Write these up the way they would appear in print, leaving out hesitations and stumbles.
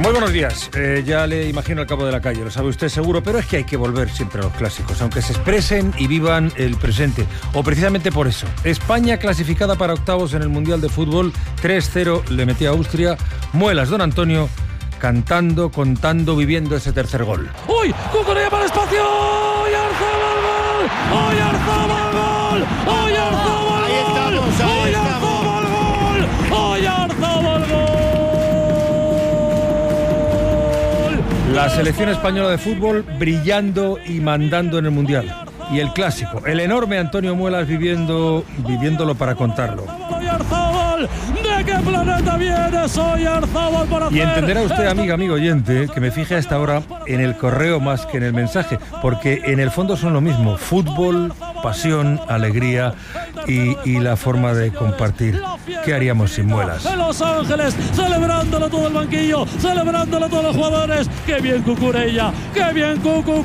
Muy buenos días. Ya le imagino al cabo de la calle, lo sabe usted seguro, pero es que hay que volver siempre a los clásicos, aunque se expresen y vivan el presente. O precisamente por eso. España clasificada para octavos en el Mundial de Fútbol, 3-0 le metió a Austria. Muelas, don Antonio, cantando, contando, viviendo ese tercer gol. ¡Uy! ¡Cucurella para el espacio! ¡Hoy Arzabal gol! ¡Hoy Arzabal gol! ¡Hoy Arzabal gol! ¡Hoy Arzabal gol! ¡Hoy Arzabal gol! La selección española de fútbol brillando y mandando en el Mundial. Y el clásico, el enorme Antonio Muelas viviéndolo para contarlo. ¿De qué planeta viene? Soy Arzabal para hacer... Y entenderá usted, amigo oyente, que me fije a esta hora en el correo más que en el mensaje, porque en el fondo son lo mismo: fútbol, pasión, alegría y la forma de compartir. ¿Qué haríamos sin Muelas? En Los Ángeles, celebrándolo todo el banquillo, celebrándolo todos los jugadores. ¡Qué bien Cucurella! ¡Qué bien Cucu!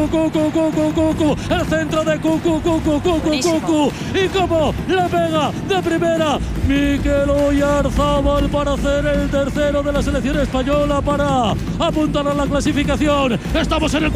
El centro de Cucu. ¿Y cómo le pega de primera Mikel Oyarzabal para hacer el tercero de la selección española, para apuntar a la clasificación? Estamos en el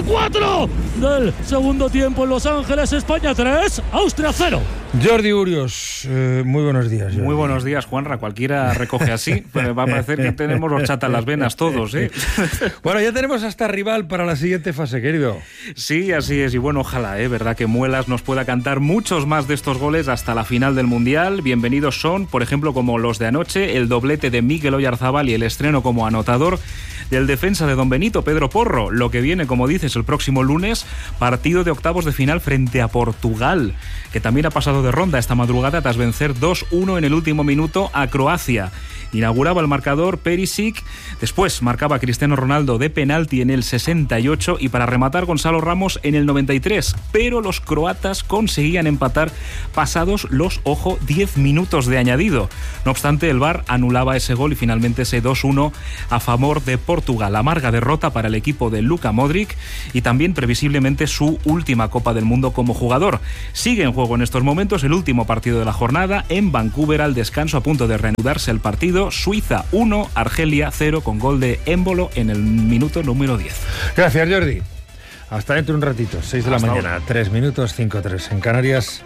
44 del segundo tiempo en Los Ángeles. España 3, Austria 0. Jordi Urios, muy buenos días, Jordi. Muy buenos días, Juanra. Cualquiera recoge así, pero va a parecer que tenemos horchata en las venas todos, ¿eh? Bueno, ya tenemos hasta rival para la siguiente fase, querido. Sí, así es. Y bueno, ojalá, verdad, que Muelas nos pueda cantar muchos más de estos goles hasta la final del Mundial. Bienvenidos son, por ejemplo, como los de anoche, el doblete de Mikel Oyarzabal y el estreno como anotador del defensa de Don Benito, Pedro Porro. Lo que viene, como dices, el próximo lunes, partido de octavos de final frente a Portugal, que también ha pasado de ronda esta madrugada tras vencer 2-1 en el último minuto a Croacia. Inauguraba el marcador Perisic, después marcaba Cristiano Ronaldo de penalti en el 68 y para rematar Gonzalo Ramos en el 93, pero los croatas conseguían empatar pasados los, 10 minutos de añadido. No obstante, el VAR anulaba ese gol y finalmente ese 2-1 a favor de Portugal. Amarga derrota para el equipo de Luka Modric y también previsiblemente su última Copa del Mundo como jugador. Sigue en juego en estos momentos el último partido de la jornada en Vancouver al descanso, a punto de reanudarse el partido. Suiza 1, Argelia 0, con gol de Émbolo en el minuto número 10. Gracias, Jordi. Hasta dentro de un ratito, 6 de la mañana, ahora. 3 minutos, 5:03 en Canarias.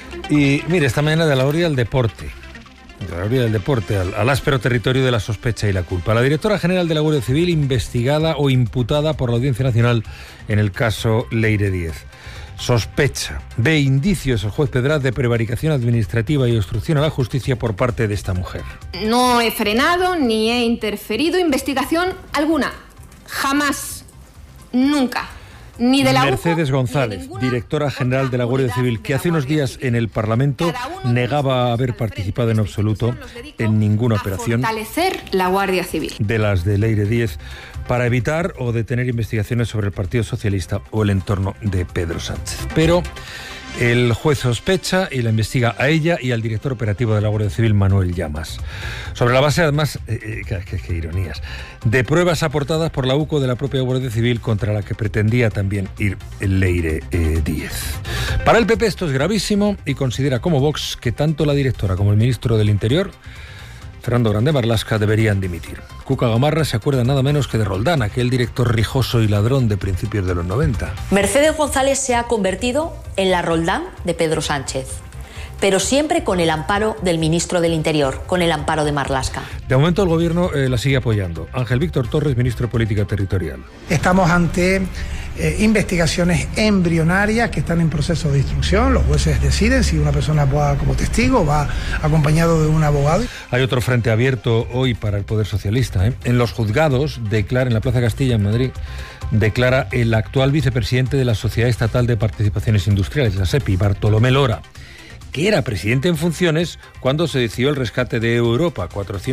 Y mire, esta mañana de la orilla del deporte. De la orilla del deporte, al áspero territorio de la sospecha y la culpa. La directora general de la Guardia Civil investigada o imputada por la Audiencia Nacional en el caso Leire Díez. Sospecha, ve indicios el juez Pedraz de prevaricación administrativa y obstrucción a la justicia por parte de esta mujer. No he frenado ni he interferido investigación alguna. Jamás. Nunca. Ni de la Mercedes UJO, González, directora general de la Guardia Civil, que hace unos días en el Parlamento negaba haber participado en absoluto en ninguna operación fortalecer la Guardia Civil de las de Leire Díez para evitar o detener investigaciones sobre el Partido Socialista o el entorno de Pedro Sánchez. Pero el juez sospecha y la investiga a ella y al director operativo de la Guardia Civil, Manuel Llamas. Sobre la base, además, qué ironías, de pruebas aportadas por la UCO de la propia Guardia Civil contra la que pretendía también ir Leire Díez. Para el PP esto es gravísimo y considera como Vox que tanto la directora como el ministro del Interior, Fernando Grande Marlaska, deberían dimitir. Cuca Gamarra se acuerda nada menos que de Roldán, aquel director rijoso y ladrón de principios de los 90. Mercedes González se ha convertido en la Roldán de Pedro Sánchez, pero siempre con el amparo del ministro del Interior, con el amparo de Marlaska. De momento el gobierno la sigue apoyando. Ángel Víctor Torres, ministro de Política Territorial. Estamos ante investigaciones embrionarias que están en proceso de instrucción. Los jueces deciden si una persona va como testigo, va acompañado de un abogado. Hay otro frente abierto hoy para el Poder Socialista. En los juzgados, en la Plaza Castilla, en Madrid, declara el actual vicepresidente de la Sociedad Estatal de Participaciones Industriales, la SEPI, Bartolomé Lora, que era presidente en funciones cuando se decidió el rescate de Europa,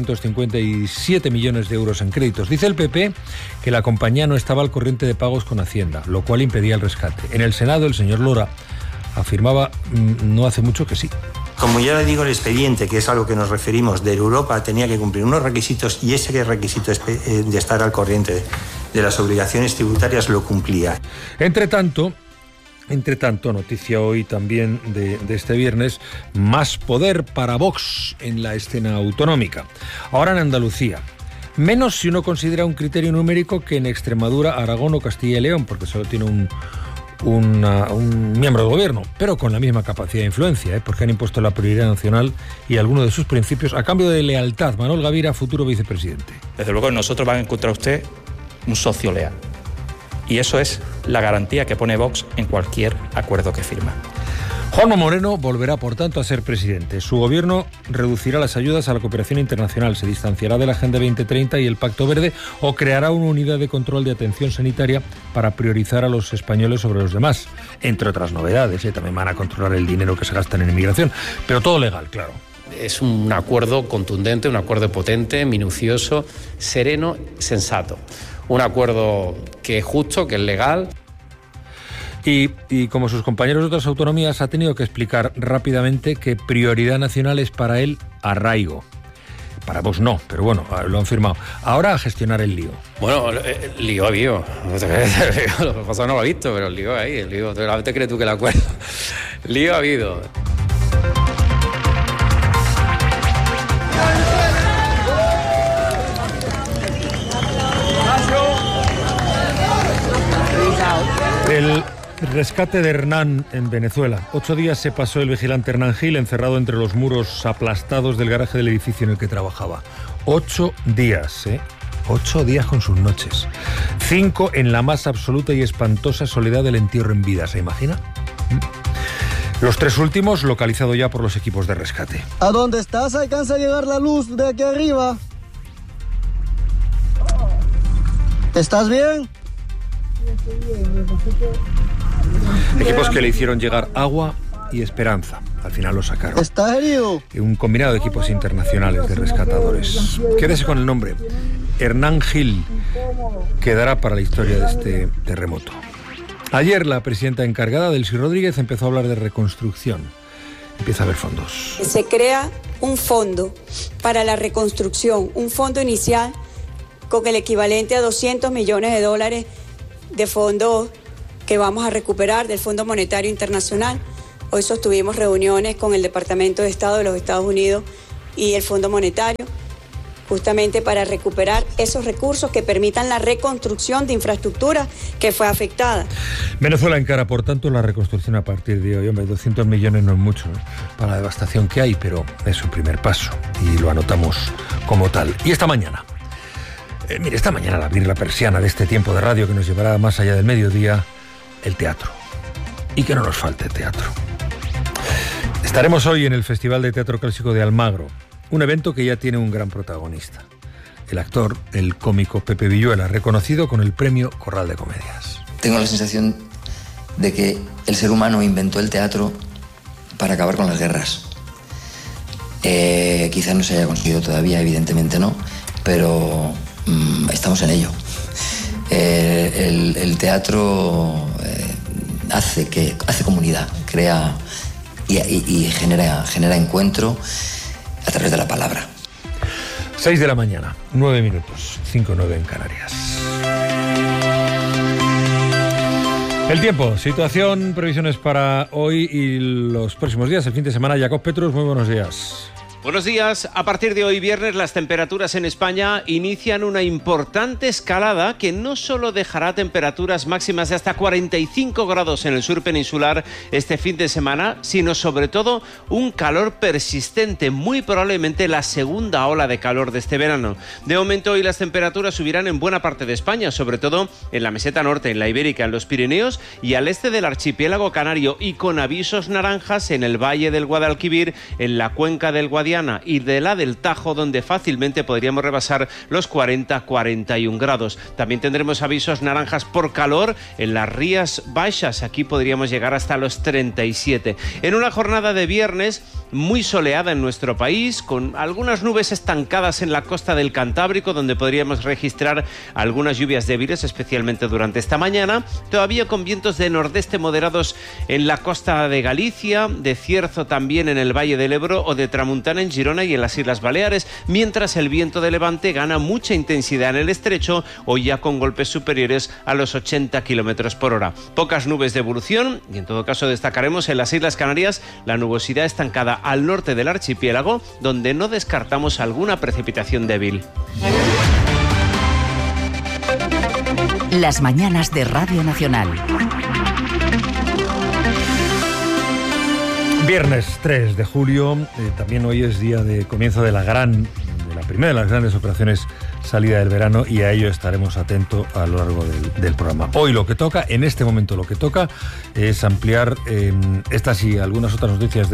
457 millones de euros en créditos. Dice el PP que la compañía no estaba al corriente de pagos con Hacienda, lo cual impedía el rescate. En el Senado, el señor Lora afirmaba no hace mucho que sí. Como ya le digo, el expediente, que es a lo que nos referimos, de Europa, tenía que cumplir unos requisitos y ese requisito de estar al corriente de las obligaciones tributarias lo cumplía. Entre tanto, noticia hoy también de este viernes, más poder para Vox en la escena autonómica. Ahora en Andalucía. Menos si uno considera un criterio numérico que en Extremadura, Aragón o Castilla y León, porque solo tiene un miembro del gobierno, pero con la misma capacidad de influencia, porque han impuesto la prioridad nacional y algunos de sus principios a cambio de lealtad. Manuel Gavira, futuro vicepresidente. Desde luego nosotros vamos a encontrar usted un socio leal. Y eso es la garantía que pone Vox en cualquier acuerdo que firma. Juanma Moreno volverá, por tanto, a ser presidente. Su gobierno reducirá las ayudas a la cooperación internacional, se distanciará de la Agenda 2030 y el Pacto Verde o creará una unidad de control de atención sanitaria para priorizar a los españoles sobre los demás. Entre otras novedades, también van a controlar el dinero que se gasta en inmigración, pero todo legal, claro. Es un acuerdo contundente, un acuerdo potente, minucioso, sereno, sensato. Un acuerdo que es justo, que es legal. Y como sus compañeros de otras autonomías, ha tenido que explicar rápidamente que prioridad nacional es para él arraigo. Para vos no, pero bueno, lo han firmado. Ahora a gestionar el lío. Bueno, el lío ha habido. Lo que pasado no lo he visto, pero el lío ahí. El lío, ¿te crees tú que el acuerdo? Lío ha habido. El rescate de Hernán en Venezuela. 8 días se pasó el vigilante Hernán Gil encerrado entre los muros aplastados del garaje del edificio en el que trabajaba. 8 días, 8 días con sus noches. 5 en la más absoluta y espantosa soledad del entierro en vida, ¿se imagina? Los 3 últimos localizados ya por los equipos de rescate. ¿A dónde estás? ¿Alcanza a llegar la luz de aquí arriba? ¿Estás bien? Equipos que le hicieron llegar agua y esperanza. Al final lo sacaron. ¿Estás herido? Un combinado de equipos internacionales de rescatadores. Quédese con el nombre. Hernán Gil quedará para la historia de este terremoto. Ayer la presidenta encargada, Delcy Rodríguez, empezó a hablar de reconstrucción. Empieza a haber fondos. Se crea un fondo para la reconstrucción, un fondo inicial con el equivalente a $200 millones de fondos que vamos a recuperar del Fondo Monetario Internacional. Hoy sostuvimos reuniones con el Departamento de Estado de los Estados Unidos y el Fondo Monetario, justamente para recuperar esos recursos que permitan la reconstrucción de infraestructura que fue afectada. Venezuela encara, por tanto, la reconstrucción a partir de hoy. Hombre, 200 millones no es mucho, ¿no?, para la devastación que hay, pero es un primer paso y lo anotamos como tal. Y esta mañana, esta mañana al abrir la persiana de este tiempo de radio que nos llevará más allá del mediodía, el teatro. Y que no nos falte teatro. Estaremos hoy en el Festival de Teatro Clásico de Almagro, un evento que ya tiene un gran protagonista. El actor, el cómico Pepe Villuela, reconocido con el premio Corral de Comedias. Tengo la sensación de que el ser humano inventó el teatro para acabar con las guerras. Quizás no se haya conseguido todavía, evidentemente no, pero estamos en ello. El teatro hace comunidad, crea y genera encuentro a través de la palabra. 6 de la mañana, 9 minutos, 5:09 en Canarias. El tiempo, situación, previsiones para hoy y los próximos días, el fin de semana. Jacob Petrus, muy buenos días. Buenos días. A partir de hoy viernes las temperaturas en España inician una importante escalada que no solo dejará temperaturas máximas de hasta 45 grados en el sur peninsular este fin de semana, sino sobre todo un calor persistente, muy probablemente la segunda ola de calor de este verano. De momento hoy las temperaturas subirán en buena parte de España, sobre todo en la meseta norte, en la Ibérica, en los Pirineos y al este del archipiélago canario, y con avisos naranjas en el valle del Guadalquivir, en la cuenca del Guadiana y de la del Tajo, donde fácilmente podríamos rebasar los 40-41 grados. También tendremos avisos naranjas por calor en las Rías Baixas. Aquí podríamos llegar hasta los 37. En una jornada de viernes muy soleada en nuestro país, con algunas nubes estancadas en la costa del Cantábrico, donde podríamos registrar algunas lluvias débiles, especialmente durante esta mañana. Todavía con vientos de nordeste moderados en la costa de Galicia, de cierzo también en el Valle del Ebro o de tramuntana en Girona y en las Islas Baleares, mientras el viento de levante gana mucha intensidad en el estrecho, hoy ya con golpes superiores a los 80 kilómetros por hora. Pocas nubes de evolución y en todo caso destacaremos en las Islas Canarias la nubosidad estancada al norte del archipiélago, donde no descartamos alguna precipitación débil. Las mañanas de Radio Nacional. Viernes 3 de julio, también hoy es día de comienzo de la primera de las grandes operaciones salida del verano, y a ello estaremos atentos a lo largo del programa. Hoy lo que toca, en este momento lo que toca, es ampliar estas y algunas otras noticias de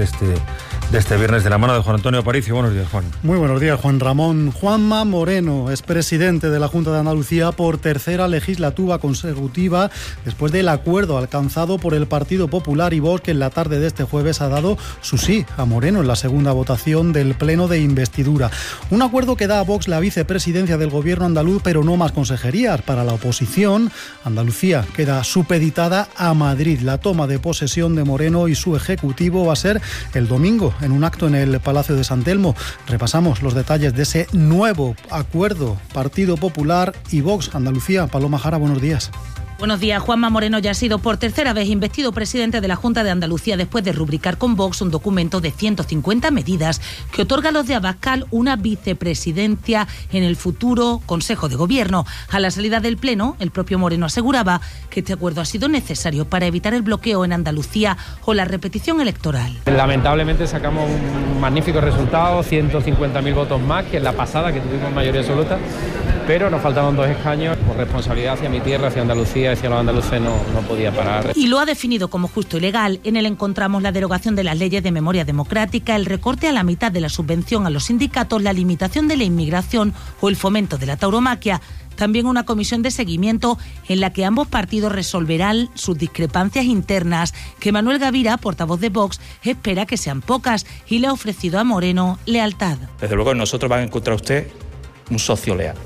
este viernes de la mano de Juan Antonio Aparicio. Buenos días, Juan. Muy buenos días, Juan Ramón. Juanma Moreno es presidente de la Junta de Andalucía por tercera legislatura consecutiva, después del acuerdo alcanzado por el Partido Popular y Vox, que en la tarde de este jueves ha dado su sí a Moreno en la segunda votación del pleno de investidura. Un acuerdo que da a Vox la vicepresidencia del gobierno andaluz, pero no más consejerías. Para la oposición, Andalucía queda supeditada a Madrid. La toma de posesión de Moreno y su ejecutivo va a ser el domingo, en un acto en el Palacio de San Telmo. Repasamos los detalles de ese nuevo acuerdo Partido Popular y Vox. Andalucía, Paloma Jara, buenos días. Buenos días. Juanma Moreno ya ha sido por tercera vez investido presidente de la Junta de Andalucía después de rubricar con Vox un documento de 150 medidas que otorga a los de Abascal una vicepresidencia en el futuro Consejo de Gobierno. A la salida del Pleno, el propio Moreno aseguraba que este acuerdo ha sido necesario para evitar el bloqueo en Andalucía o la repetición electoral. Lamentablemente sacamos un magnífico resultado, 150.000 votos más que en la pasada, que tuvimos mayoría absoluta, pero nos faltaban 2 escaños. Por responsabilidad hacia mi tierra, hacia Andalucía, hacia los andaluces, no podía parar. Y lo ha definido como justo y legal. En él encontramos la derogación de las leyes de memoria democrática, el recorte a la mitad de la subvención a los sindicatos, la limitación de la inmigración o el fomento de la tauromaquia. También una comisión de seguimiento en la que ambos partidos resolverán sus discrepancias internas, que Manuel Gavira, portavoz de Vox, espera que sean pocas, y le ha ofrecido a Moreno lealtad. Desde luego, en nosotros va a encontrar usted un socio leal.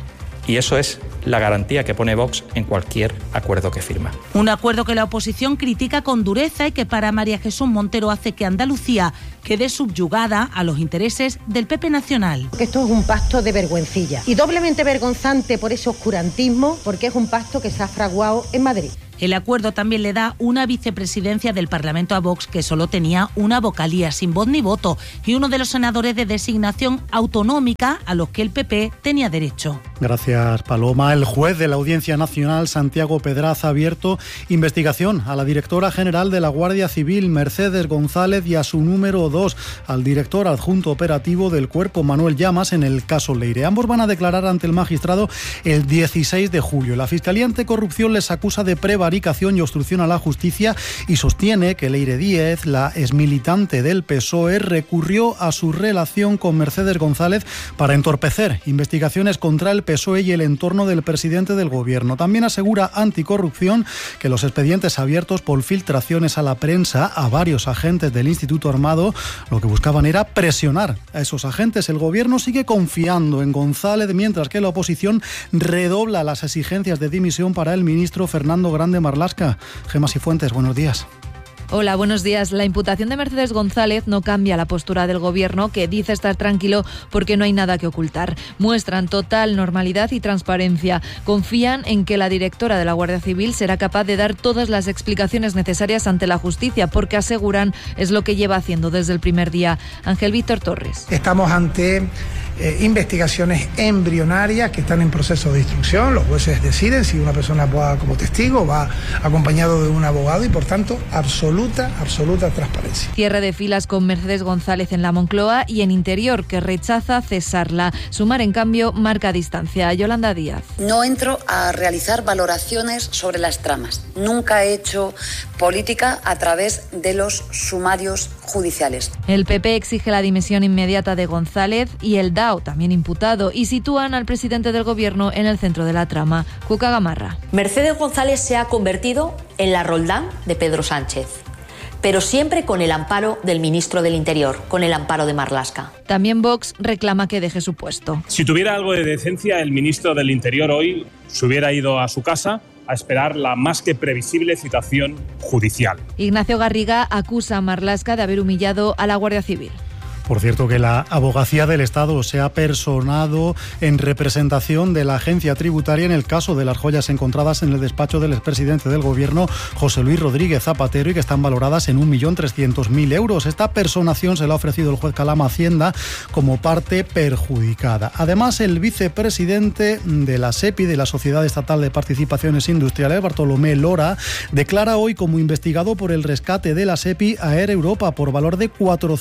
Y eso es la garantía que pone Vox en cualquier acuerdo que firma. Un acuerdo que la oposición critica con dureza y que para María Jesús Montero hace que Andalucía quede subyugada a los intereses del PP nacional. Esto es un pacto de vergüencilla y doblemente vergonzante por ese oscurantismo, porque es un pacto que se ha fraguado en Madrid. El acuerdo también le da una vicepresidencia del Parlamento a Vox, que solo tenía una vocalía sin voz ni voto, y uno de los senadores de designación autonómica a los que el PP tenía derecho. Gracias, Paloma. El juez de la Audiencia Nacional, Santiago Pedraza, ha abierto investigación a la directora general de la Guardia Civil, Mercedes González, y a su número 2, al director adjunto operativo del Cuerpo, Manuel Llamas, en el caso Leire. Ambos van a declarar ante el magistrado el 16 de julio. La Fiscalía Anticorrupción les acusa de prevaricación y obstrucción a la justicia y sostiene que Leire Díez, la exmilitante del PSOE, recurrió a su relación con Mercedes González para entorpecer investigaciones contra el PSOE y el entorno del presidente del gobierno. También asegura Anticorrupción que los expedientes abiertos por filtraciones a la prensa a varios agentes del Instituto Armado lo que buscaban era presionar a esos agentes. El gobierno sigue confiando en González, mientras que la oposición redobla las exigencias de dimisión para el ministro Fernando Grande Marlaska. Gemma Sifuentes, buenos días. Hola, buenos días. La imputación de Mercedes González no cambia la postura del Gobierno, que dice estar tranquilo porque no hay nada que ocultar. Muestran total normalidad y transparencia. Confían en que la directora de la Guardia Civil será capaz de dar todas las explicaciones necesarias ante la justicia, porque aseguran es lo que lleva haciendo desde el primer día. Ángel Víctor Torres. Estamos ante investigaciones embrionarias que están en proceso de instrucción. Los jueces deciden si una persona va como testigo, va acompañado de un abogado, y por tanto absoluta transparencia. Cierre de filas con Mercedes González en la Moncloa y en Interior, que rechaza cesarla. Sumar, en cambio, marca distancia. Yolanda Díaz. No entro a realizar valoraciones sobre las tramas. Nunca he hecho política a través de los sumarios judiciales. El PP exige la dimisión inmediata de González y el DAO, también imputado, y sitúan al presidente del Gobierno en el centro de la trama. Cuca Gamarra. Mercedes González se ha convertido en la Roldán de Pedro Sánchez, pero siempre con el amparo del ministro del Interior, con el amparo de Marlaska. También Vox reclama que deje su puesto. Si tuviera algo de decencia, el ministro del Interior hoy se hubiera ido a su casa a esperar la más que previsible citación judicial. Ignacio Garriga acusa a Marlaska de haber humillado a la Guardia Civil. Por cierto, que la Abogacía del Estado se ha personado en representación de la agencia tributaria en el caso de las joyas encontradas en el despacho del expresidente del Gobierno, José Luis Rodríguez Zapatero, y que están valoradas en 1.300.000 euros. Esta personación se la ha ofrecido el juez Calama Hacienda como parte perjudicada. Además, el vicepresidente de la SEPI, de la Sociedad Estatal de Participaciones Industriales, Bartolomé Lora, declara hoy como investigado por el rescate de la SEPI a Air Europa por valor de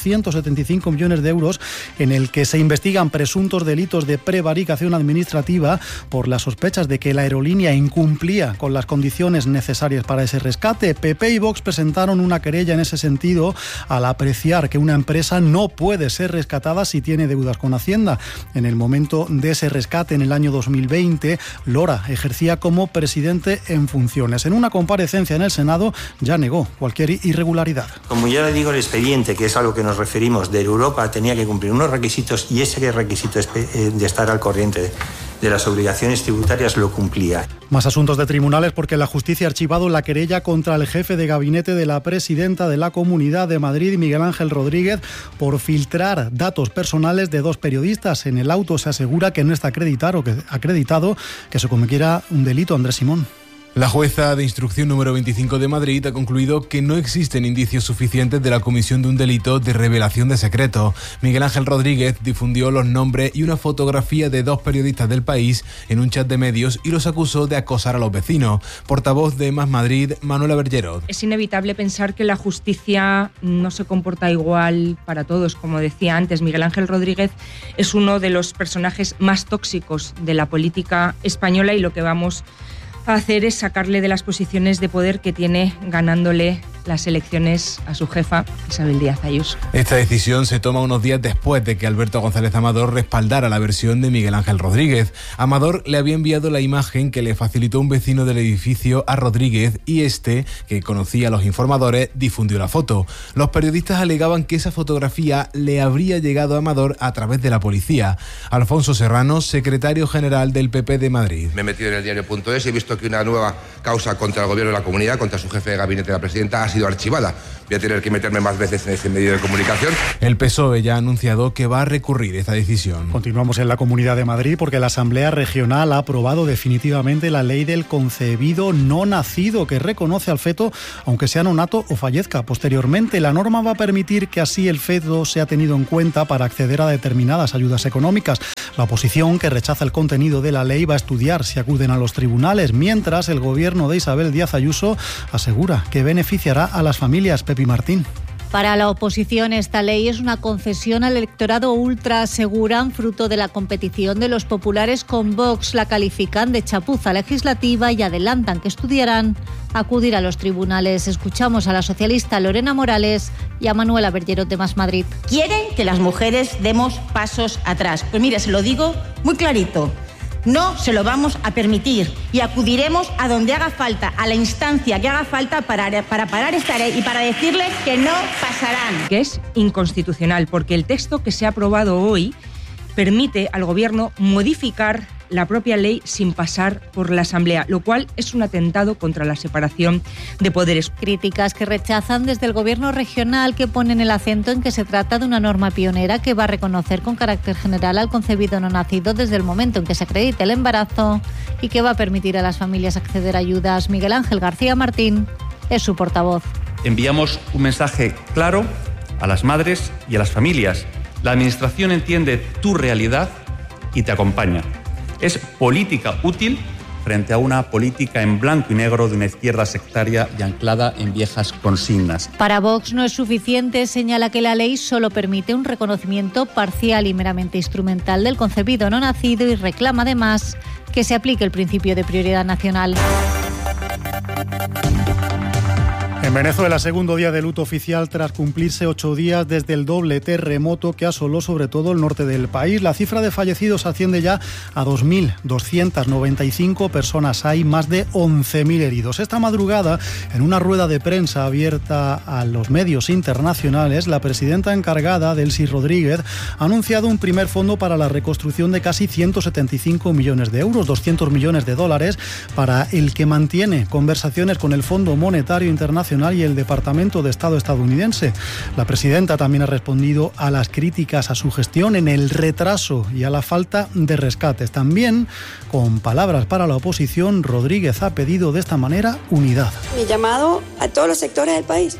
475 millones de euros, en el que se investigan presuntos delitos de prevaricación administrativa por las sospechas de que la aerolínea incumplía con las condiciones necesarias para ese rescate. PP y Vox presentaron una querella en ese sentido al apreciar que una empresa no puede ser rescatada si tiene deudas con Hacienda. En el momento de ese rescate, en el año 2020, Lora ejercía como presidente en funciones. En una comparecencia en el Senado ya negó cualquier irregularidad. Como ya le digo, el expediente, que es a lo que nos referimos, de Europa, tenía que cumplir unos requisitos y ese requisito de estar al corriente de las obligaciones tributarias lo cumplía. Más asuntos de tribunales, porque la justicia ha archivado la querella contra el jefe de gabinete de la presidenta de la Comunidad de Madrid, Miguel Ángel Rodríguez, por filtrar datos personales de dos periodistas. En el auto se asegura que no está acreditado que se cometiera un delito. Andrés Simón. La jueza de instrucción número 25 de Madrid ha concluido que no existen indicios suficientes de la comisión de un delito de revelación de secretos. Miguel Ángel Rodríguez difundió los nombres y una fotografía de dos periodistas del País en un chat de medios y los acusó de acosar a los vecinos. Portavoz de Más Madrid, Manuela Bergerot. Es inevitable pensar que la justicia no se comporta igual para todos. Como decía antes, Miguel Ángel Rodríguez es uno de los personajes más tóxicos de la política española y lo que vamos a hacer es sacarle de las posiciones de poder que tiene, ganándole las elecciones a su jefa, Isabel Díaz Ayuso. Esta decisión se toma unos días después de que Alberto González Amador respaldara la versión de Miguel Ángel Rodríguez. Amador le había enviado la imagen que le facilitó un vecino del edificio a Rodríguez y este, que conocía a los informadores, difundió la foto. Los periodistas alegaban que esa fotografía le habría llegado a Amador a través de la policía. Alfonso Serrano, secretario general del PP de Madrid. Me he metido en el diario.es y he visto que una nueva causa contra el gobierno de la comunidad, contra su jefe de gabinete de la presidenta, ha sido archivada. Voy a tener que meterme más veces en ese medio de comunicación. El PSOE ya ha anunciado que va a recurrir esta decisión. Continuamos en la Comunidad de Madrid porque la Asamblea Regional ha aprobado definitivamente la ley del concebido no nacido, que reconoce al feto aunque sea nonato o fallezca posteriormente. La norma va a permitir que así el feto sea tenido en cuenta para acceder a determinadas ayudas económicas. La oposición, que rechaza el contenido de la ley, va a estudiar si acuden a los tribunales, mientras el gobierno de Isabel Díaz Ayuso asegura que beneficiará a las familias. Pepi Martín. Para la oposición, esta ley es una concesión al electorado ultra, aseguran, fruto de la competición de los populares con Vox. La califican de chapuza legislativa y adelantan que estudiarán acudir a los tribunales. Escuchamos a la socialista Lorena Morales y a Manuela Bergerot de Más Madrid. Quieren que las mujeres demos pasos atrás. Pues mire, se lo digo muy clarito. No se lo vamos a permitir y acudiremos a donde haga falta, a la instancia que haga falta para parar esta ley y para decirles que no pasarán. Que es inconstitucional porque el texto que se ha aprobado hoy permite al Gobierno modificar la propia ley sin pasar por la Asamblea, lo cual es un atentado contra la separación de poderes. Críticas que rechazan desde el Gobierno regional, que ponen el acento en que se trata de una norma pionera que va a reconocer con carácter general al concebido no nacido desde el momento en que se acredite el embarazo y que va a permitir a las familias acceder a ayudas. Miguel Ángel García Martín es su portavoz. Enviamos un mensaje claro a las madres y a las familias. La Administración entiende tu realidad y te acompaña. Es política útil frente a una política en blanco y negro de una izquierda sectaria y anclada en viejas consignas. Para Vox no es suficiente, señala que la ley solo permite un reconocimiento parcial y meramente instrumental del concebido no nacido y reclama además que se aplique el principio de prioridad nacional. En Venezuela, segundo día de luto oficial tras cumplirse 8 días desde el doble terremoto que asoló sobre todo el norte del país. La cifra de fallecidos asciende ya a 2.295 personas. Hay más de 11.000 heridos. Esta madrugada, en una rueda de prensa abierta a los medios internacionales, la presidenta encargada, Delcy Rodríguez, ha anunciado un primer fondo para la reconstrucción de casi 175 millones de euros, 200 millones de dólares, para el que mantiene conversaciones con el Fondo Monetario Internacional Nacional y el Departamento de Estado estadounidense. La presidenta también ha respondido a las críticas a su gestión en el retraso y a la falta de rescates. También, con palabras para la oposición, Rodríguez ha pedido de esta manera unidad. Mi llamado a todos los sectores del país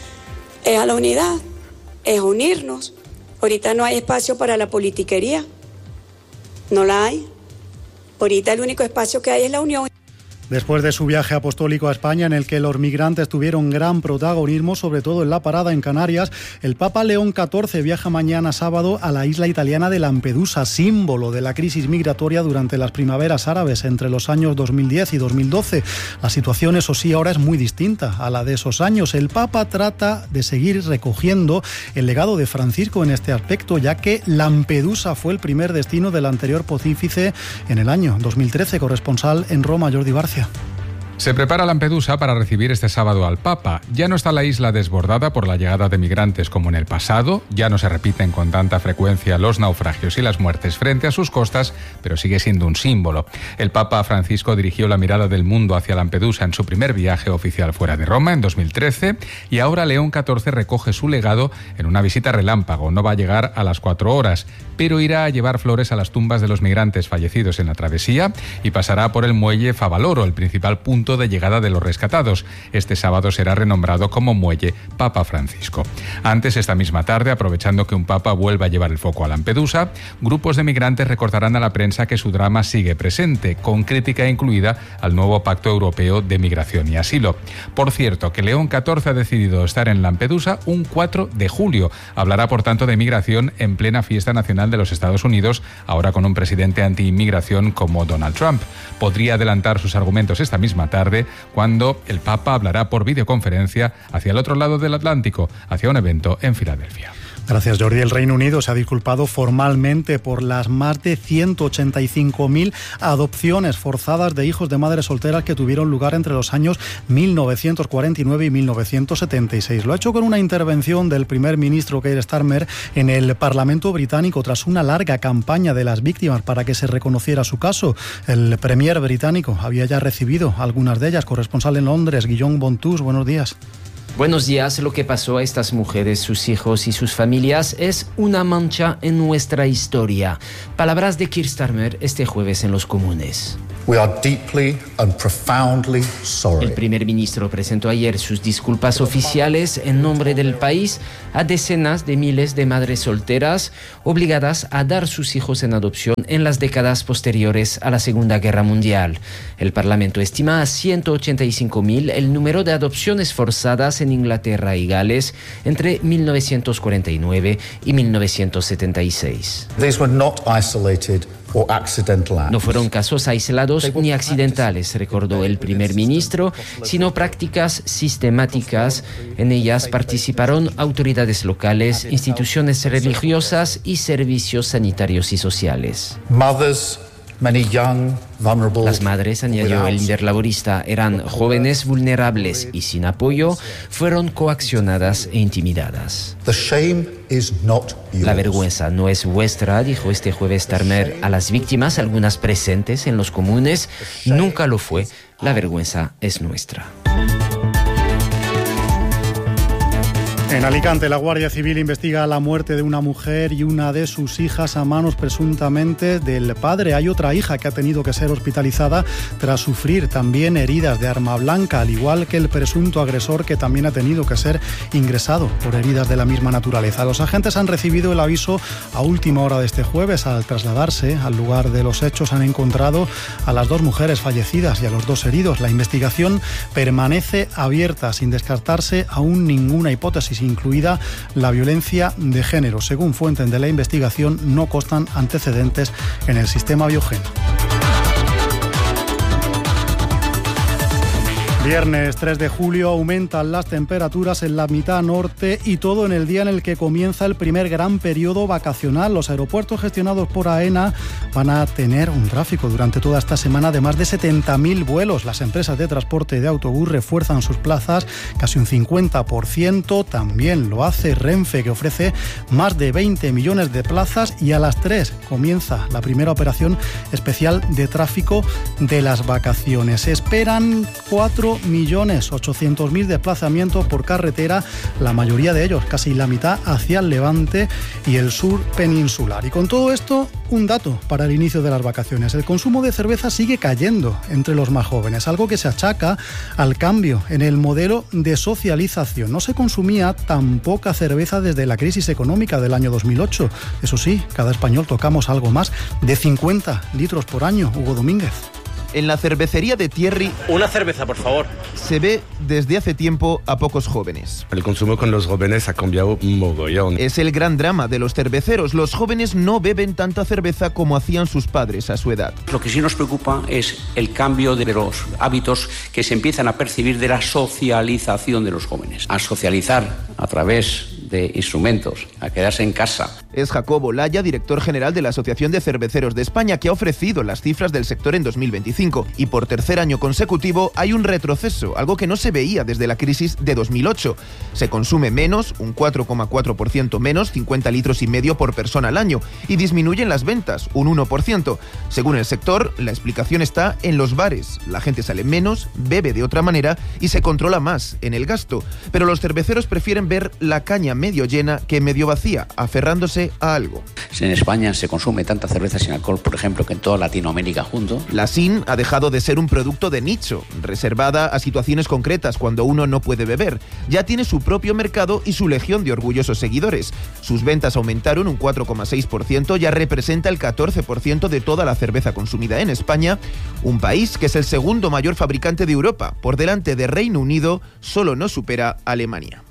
es a la unidad, es unirnos. Ahorita no hay espacio para la politiquería, no la hay. Ahorita el único espacio que hay es la unión. Después de su viaje apostólico a España, en el que los migrantes tuvieron gran protagonismo, sobre todo en la parada en Canarias, el Papa León XIV viaja mañana sábado a la isla italiana de Lampedusa, símbolo de la crisis migratoria durante las primaveras árabes entre los años 2010 y 2012. La situación, eso sí, ahora es muy distinta a la de esos años. El Papa trata de seguir recogiendo el legado de Francisco en este aspecto, ya que Lampedusa fue el primer destino del anterior pontífice en el año 2013. Corresponsal en Roma, Jordi Barcia. Se prepara Lampedusa para recibir este sábado al Papa. Ya no está la isla desbordada por la llegada de migrantes como en el pasado, ya no se repiten con tanta frecuencia los naufragios y las muertes frente a sus costas, pero sigue siendo un símbolo. El Papa Francisco dirigió la mirada del mundo hacia Lampedusa en su primer viaje oficial fuera de Roma en 2013 y ahora León XIV recoge su legado en una visita relámpago. No va a llegar a las 4 horas, pero irá a llevar flores a las tumbas de los migrantes fallecidos en la travesía y pasará por el muelle Favaloro, el principal punto de llegada de los rescatados. Este sábado será renombrado como muelle Papa Francisco. Antes, esta misma tarde, aprovechando que un papa vuelva a llevar el foco a Lampedusa, grupos de migrantes recordarán a la prensa que su drama sigue presente, con crítica incluida al nuevo Pacto Europeo de Migración y Asilo. Por cierto, que León XIV ha decidido estar en Lampedusa un 4 de julio. Hablará, por tanto, de migración en plena fiesta nacional de los Estados Unidos, ahora con un presidente anti-inmigración como Donald Trump. Podría adelantar sus argumentos esta misma tarde, cuando el Papa hablará por videoconferencia hacia el otro lado del Atlántico, hacia un evento en Filadelfia. Gracias, Jordi. El Reino Unido se ha disculpado formalmente por las más de 185.000 adopciones forzadas de hijos de madres solteras que tuvieron lugar entre los años 1949 y 1976. Lo ha hecho con una intervención del primer ministro Keir Starmer en el Parlamento británico tras una larga campaña de las víctimas para que se reconociera su caso. El premier británico había ya recibido algunas de ellas. Corresponsal en Londres, Guillaume Bontus, buenos días. Buenos días. Lo que pasó a estas mujeres, sus hijos y sus familias es una mancha en nuestra historia. Palabras de Keir Starmer este jueves en los Comunes. We are deeply and profoundly sorry. El primer ministro presentó ayer sus disculpas oficiales en nombre del país a decenas de miles de madres solteras obligadas a dar sus hijos en adopción en las décadas posteriores a la Segunda Guerra Mundial. El Parlamento estima a 185.000 el número de adopciones forzadas en Inglaterra y Gales entre 1949 y 1976. These were not isolated or accidental acts. No fueron casos aislados ni accidentales, recordó el primer ministro, sino prácticas sistemáticas. En ellas participaron autoridades locales, instituciones religiosas y servicios sanitarios y sociales. Las madres, añadió el líder laborista, eran jóvenes vulnerables y sin apoyo, fueron coaccionadas e intimidadas. La vergüenza no es vuestra, dijo este jueves Starmer a las víctimas, algunas presentes en los Comunes. Nunca lo fue. La vergüenza es nuestra. En Alicante, la Guardia Civil investiga la muerte de una mujer y una de sus hijas a manos presuntamente del padre. Hay otra hija que ha tenido que ser hospitalizada tras sufrir también heridas de arma blanca, al igual que el presunto agresor, que también ha tenido que ser ingresado por heridas de la misma naturaleza. Los agentes han recibido el aviso a última hora de este jueves. Al trasladarse al lugar de los hechos han encontrado a las 2 mujeres fallecidas y a los 2 heridos. La investigación permanece abierta, sin descartarse aún ninguna hipótesis, incluida la violencia de género. Según fuentes de la investigación, no constan antecedentes en el sistema Biogen. Viernes 3 de julio aumentan las temperaturas en la mitad norte y todo en el día en el que comienza el primer gran periodo vacacional. Los aeropuertos gestionados por AENA van a tener un tráfico durante toda esta semana de más de 70.000 vuelos. Las empresas de transporte de autobús refuerzan sus plazas casi un 50%. También lo hace Renfe, que ofrece más de 20 millones de plazas, y a las 3 comienza la primera operación especial de tráfico de las vacaciones. Se esperan 4 4.800.000 desplazamientos por carretera, la mayoría de ellos, casi la mitad, hacia el Levante y el sur peninsular. Y con todo esto, un dato para el inicio de las vacaciones. El consumo de cerveza sigue cayendo entre los más jóvenes, algo que se achaca al cambio en el modelo de socialización. No se consumía tan poca cerveza desde la crisis económica del año 2008. Eso sí, cada español tocamos algo más de 50 litros por año. Hugo Domínguez. En la cervecería de Thierry... Una cerveza, por favor. Se ve desde hace tiempo a pocos jóvenes. El consumo con los jóvenes ha cambiado un mogollón. Es el gran drama de los cerveceros. Los jóvenes no beben tanta cerveza como hacían sus padres a su edad. Lo que sí nos preocupa es el cambio de los hábitos que se empiezan a percibir de la socialización de los jóvenes. A socializar a través de instrumentos, a quedarse en casa. Es Jacobo Laya, director general de la Asociación de Cerveceros de España, que ha ofrecido las cifras del sector en 2025. Y por tercer año consecutivo hay un retroceso, algo que no se veía desde la crisis de 2008. Se consume menos, un 4,4% menos, 50 litros y medio por persona al año, y disminuyen las ventas, un 1%. Según el sector, la explicación está en los bares. La gente sale menos, bebe de otra manera y se controla más en el gasto. Pero los cerveceros prefieren ver la caña medio llena que medio vacía, aferrándose a algo. En España se consume tanta cerveza sin alcohol, por ejemplo, que en toda Latinoamérica junto. La SIN ha dejado de ser un producto de nicho, reservada a situaciones concretas cuando uno no puede beber. Ya tiene su propio mercado y su legión de orgullosos seguidores. Sus ventas aumentaron un 4,6%, ya representa el 14% de toda la cerveza consumida en España, un país que es el segundo mayor fabricante de Europa. Por delante de Reino Unido, solo nos supera Alemania.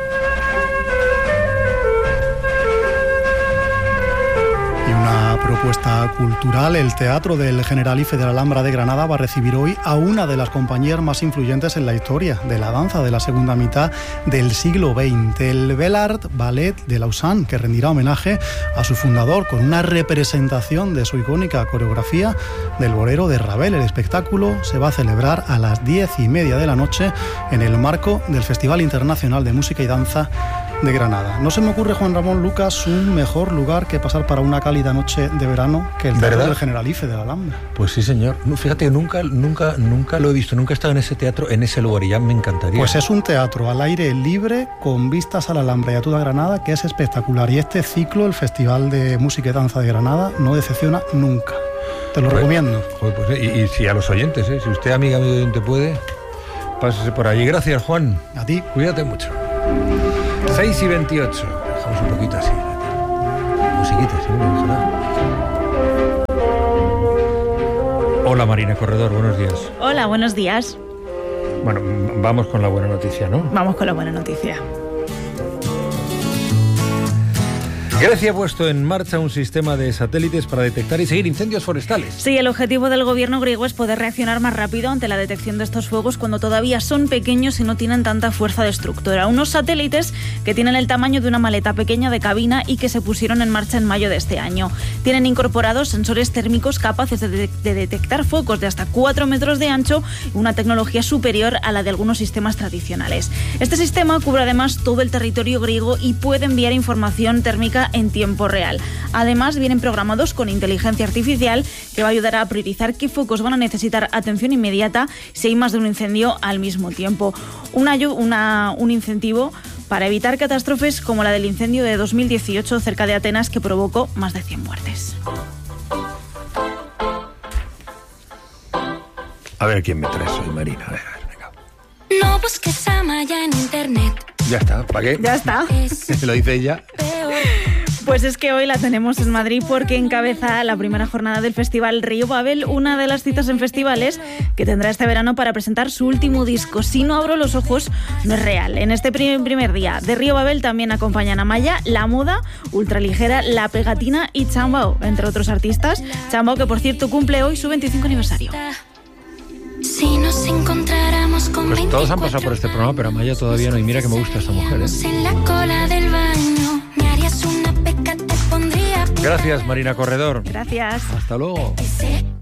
Una propuesta cultural. El Teatro del Generalife de la Alhambra de Granada va a recibir hoy a una de las compañías más influyentes en la historia de la danza de la segunda mitad del siglo XX, el Bel Art Ballet de Lausanne, que rendirá homenaje a su fundador con una representación de su icónica coreografía del bolero de Ravel. El espectáculo se va a celebrar a las 10:30 de la noche en el marco del Festival Internacional de Música y Danza de Granada. No se me ocurre, Juan Ramón Lucas, un mejor lugar que pasar para una cálida noche de verano que el Teatro del Generalife de la Alhambra. Pues sí, señor. Fíjate, nunca lo he visto, nunca he estado en ese teatro, en ese lugar, y ya me encantaría. Pues es un teatro al aire libre con vistas a la Alhambra y a toda Granada, que es espectacular. Y este ciclo, el Festival de Música y Danza de Granada, no decepciona nunca. Te lo recomiendo. Pues, y si a los oyentes, si usted, amigo oyente, puede, pásese por allí. Gracias, Juan. A ti. Cuídate mucho. 6:28. Dejamos un poquito así. Musiquita, sí, no deja nada. Hola, Marina Corredor, buenos días. Hola, buenos días. Bueno, vamos con la buena noticia, ¿no? Vamos con la buena noticia. Grecia ha puesto en marcha un sistema de satélites para detectar y seguir incendios forestales. Sí, el objetivo del gobierno griego es poder reaccionar más rápido ante la detección de estos fuegos cuando todavía son pequeños y no tienen tanta fuerza destructora. Unos satélites que tienen el tamaño de una maleta pequeña de cabina y que se pusieron en marcha en mayo de este año. Tienen incorporados sensores térmicos capaces de detectar focos de hasta 4 metros de ancho, una tecnología superior a la de algunos sistemas tradicionales. Este sistema cubre además todo el territorio griego y puede enviar información térmica en tiempo real. Además, vienen programados con inteligencia artificial que va a ayudar a priorizar qué focos van a necesitar atención inmediata si hay más de un incendio al mismo tiempo. Un incentivo para evitar catástrofes como la del incendio de 2018 cerca de Atenas, que provocó más de 100 muertes. A ver quién me trae hoy, Marina. A ver, venga. No busques a Maya en internet. Ya está, ¿para qué? Ya está. Lo dice ella. Pues es que hoy la tenemos en Madrid porque encabeza la primera jornada del Festival Río Babel, una de las citas en festivales que tendrá este verano para presentar su último disco, Si no abro los ojos, no es real. En este primer día de Río Babel también acompañan a Maya, La Moda, Ultraligera, La Pegatina y Chambao, entre otros artistas. Chambao, que por cierto cumple hoy su 25 aniversario. Si nos encontráramos con pues todos han pasado por este programa, pero a Maya todavía no. Y mira que me gusta esta mujer, ¿eh? En la cola del baño, me harías una peca, te pondría... Gracias, Marina Corredor. Gracias. Hasta luego.